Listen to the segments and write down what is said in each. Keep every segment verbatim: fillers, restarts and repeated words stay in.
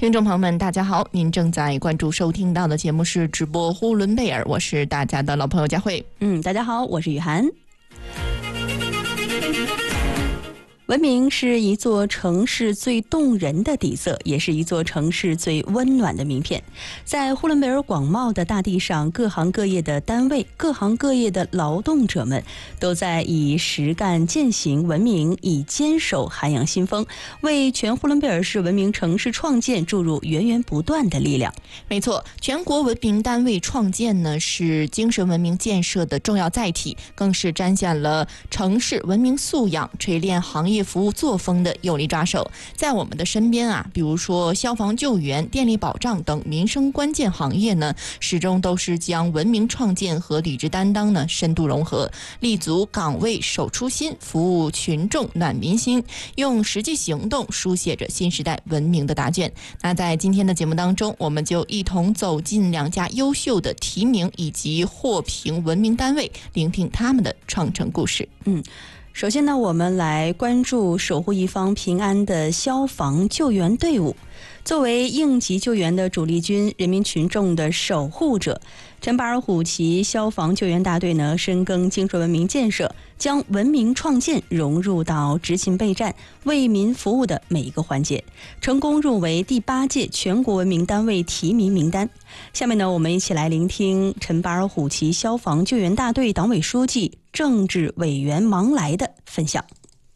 听众朋友们大家好，您正在关注收听到的节目是直播呼伦贝尔，我是大家的老朋友佳慧。 嗯，大家好，我是雨涵。文明是一座城市最动人的底色，也是一座城市最温暖的名片。在呼伦贝尔广袤的大地上，各行各业的单位，各行各业的劳动者们都在以实干践行文明，以坚守涵养新风，为全呼伦贝尔市文明城市创建注入源源不断的力量。 没错，全国文明单位创建呢，是精神文明建设的重要载体，更是彰显了城市文明素养、锤炼行业服务作风的有力抓手。在我们的身边啊，比如说消防救援、电力保障等民生关键行业呢，始终都是将文明创建和履职担当呢深度融合，立足岗位守初心，服务群众暖民心，用实际行动书写着新时代文明的答卷。那在今天的节目当中，我们就一同走进两家优秀的提名以及获评文明单位，聆听他们的创成故事。 嗯。首先呢，我们来关注守护一方平安的消防救援队伍。作为应急救援的主力军，人民群众的守护者，陈巴尔虎旗消防救援大队呢，深耕精神文明建设，将文明创建融入到执勤备战、为民服务的每一个环节，成功入围第八届全国文明单位提名名单。下面呢，我们一起来聆听陈巴尔虎旗消防救援大队党委书记、政治委员芒来的分享。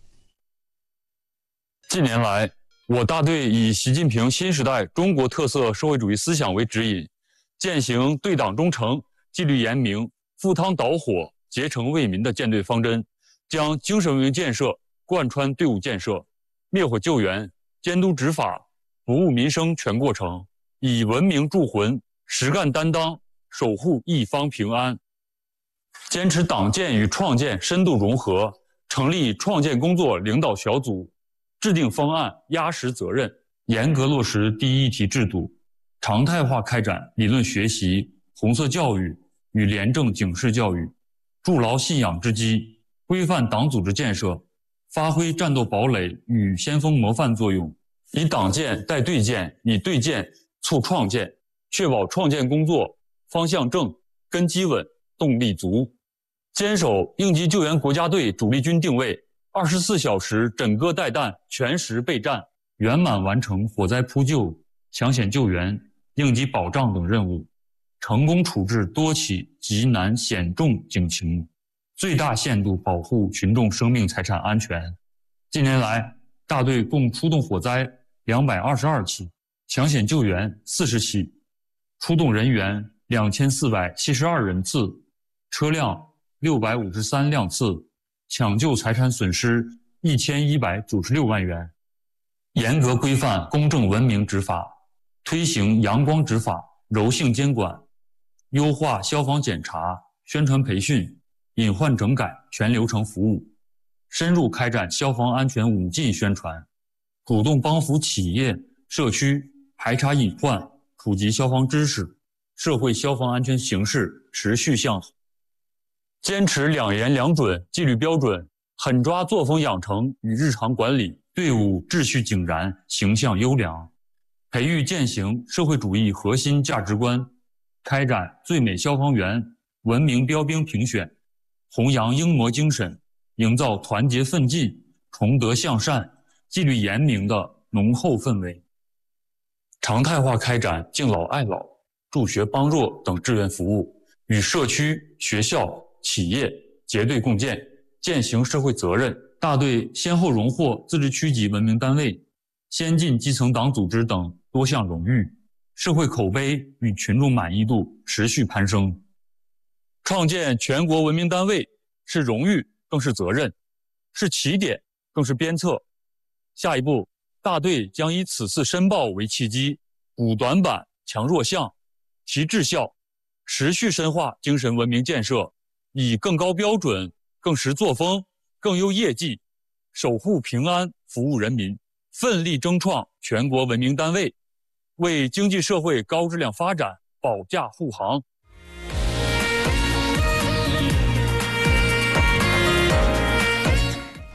近年来，我大队以习近平新时代中国特色社会主义思想为指引，践行对党忠诚、纪律严明、赴汤蹈火、竭诚为民的建队方针，将精神文明建设贯穿队伍建设，灭火救援、监督执法、服务民生全过程，以文明铸魂，实干担当，守护一方平安。坚持党建与创建深度融合，成立创建工作领导小组，制定方案，压实责任，严格落实第一议题制度，常态化开展理论学习、红色教育与廉政警示教育，筑牢信仰之基，规范党组织建设，发挥战斗堡垒与先锋模范作用，以党建带队建，以队建促创建，确保创建工作方向正、根基稳、动力足。坚守应急救援国家队主力军定位，二十四小时枕戈待旦，全时备战，圆满完成火灾扑救、抢险救援、应急保障等任务，成功处置多起急难险重警情，最大限度保护群众生命财产安全。近年来，大队共出动火灾两百二十二起，抢险救援四十起，出动人员两千四百七十二人次，车辆六百五十三辆次，抢救财产损失一千一百九十六万元。严格规范公正文明执法，推行阳光执法、柔性监管，优化消防检查、宣传培训、隐患整改全流程服务，深入开展消防安全五禁宣传，主动帮扶企业、社区排查隐患，普及消防知识，社会消防安全形势持续向好。坚持两严两准纪律标准，狠抓作风养成与日常管理，队伍秩序井然，形象优良，培育践行社会主义核心价值观，开展最美消防员文明标兵评选，弘扬英模精神，营造团结奋进、崇德向善、纪律严明的浓厚氛围。常态化开展敬老爱老、助学帮弱等志愿服务，与社区、学校、企业结对共建，践行社会责任。大队先后荣获自治区级文明单位、先进基层党组织等多项荣誉，社会口碑与群众满意度持续攀升。创建全国文明单位是荣誉，更是责任，是起点，更是鞭策。下一步，大队将以此次申报为契机，补短板、强弱项，提质效，持续深化精神文明建设，以更高标准、更实作风、更优业绩，守护平安，服务人民，奋力争创全国文明单位，为经济社会高质量发展保驾护航。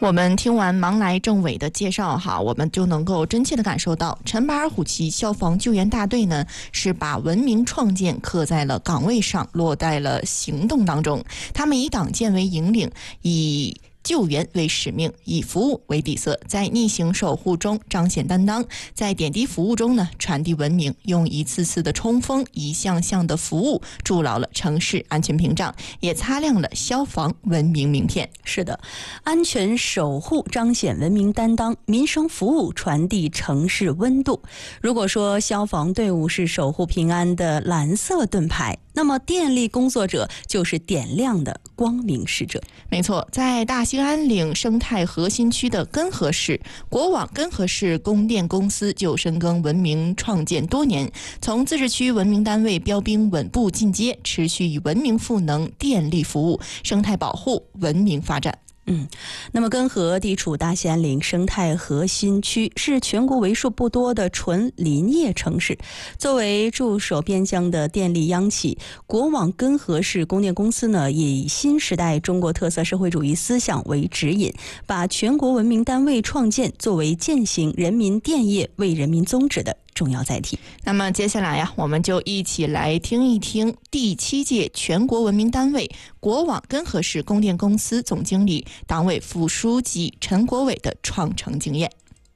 我们听完芒来政委的介绍哈，我们就能够真切地感受到，陈巴尔虎旗消防救援大队呢是把文明创建刻在了岗位上，落在了行动当中。他们以党建为引领，以救援为使命，以服务为底色，在逆行守护中彰显担当，在点滴服务中呢传递文明，用一次次的冲锋，一项项的服务筑牢了城市安全屏障，也擦亮了消防文明名片。 是的，安全守护彰显文明担当，民生服务传递城市温度。如果说消防队伍是守护平安的蓝色盾牌，那么电力工作者就是点亮的光明使者。 没错，在大兴安岭生态核心区的根河市，国网根河市供电公司就深耕文明创建多年，从自治区文明单位标兵稳步进阶，持续以文明赋能电力服务、生态保护、文明发展。 嗯，那么根河地处大兴安岭生态核心区，是全国为数不多的纯林业城市。作为驻守边疆的电力央企，国网根河市供电公司呢，也以新时代中国特色社会主义思想为指引，把全国文明单位创建作为践行人民电业为人民宗旨的重要载体。 那么接下来呀、啊，我们就一起来听一听第七届全国文明单位国网根河市供电公司总经理、党委副书记陈国伟的创城经验。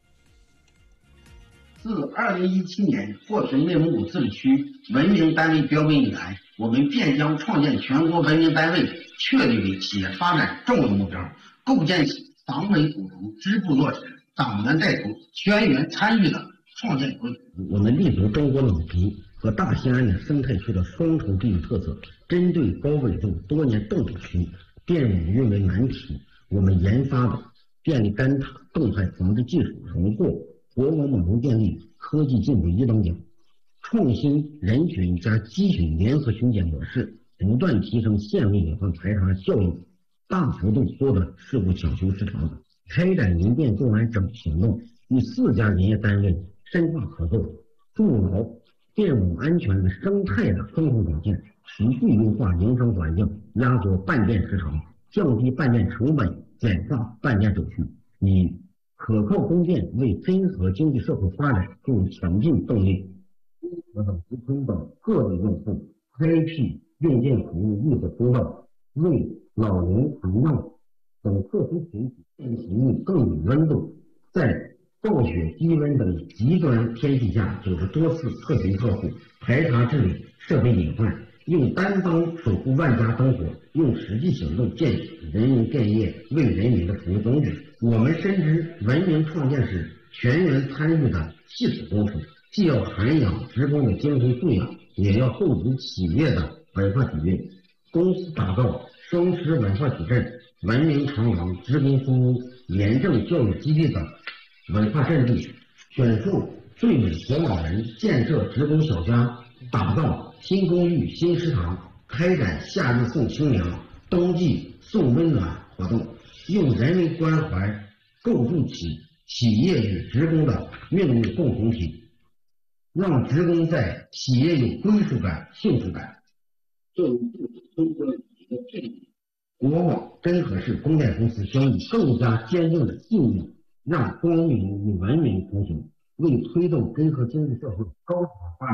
自二零一七年获评内蒙古自治区文明单位标兵以来，我们便将创建全国文明单位确立为企业发展重要目标，构建起党委组织支部落实、党员带头、全员参与的创建规。 我们立足中国老皮和大兴安岭生态区的双重地域特色，针对高纬度多年冻土区电网运维难题，我们研发的电力干塔动态防治技术荣获国网网络电力科技进步一等奖。创新人群加机群联合巡检模式，不断提升县位隐患排查效率，大幅度缩短事故抢修时长，开展民电重案整行动，与四家林业单位深化合作，筑牢电网安全的生态的风控条件，持续优化营生环境，压缩办电时长，降低办电成本，简化办电手续，以可靠供电为真核经济社会发展注入强劲动力。我等职工等各类用户开辟用电服务绿色通道，为老龄残障等特殊群体电服务更有温度。在暴雪、低温等极端天气下，组织多次特巡特护，排查治理设备隐患，用担当守护万家灯火，用实际行动践行人民电业为人民的服务宗旨。我们深知文明创建是全员参与的系统工程，既要涵养职工的精神素养，也要厚植企业的文化底蕴。公司打造双师文化矩阵、文明长廊、职工服务、廉政教育基地等文化阵地，选树最美活老人，建设职工小家，打造新公寓、新食堂，开展夏日送清凉、冬季送温暖活动，用人文关怀构筑起企业与职工的命运共同体，让职工在企业有归属感、幸福感。作为中国的阵地，国网根河市供电公司将以更加坚定的信念，让光明与文明同行，为推动根河经济社会高质量发展